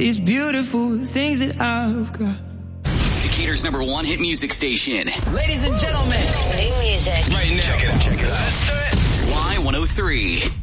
these beautiful things that I've got. Decatur's #1 hit music station. Ladies and gentlemen, new music right now. Check it out. Let's do it. Y103.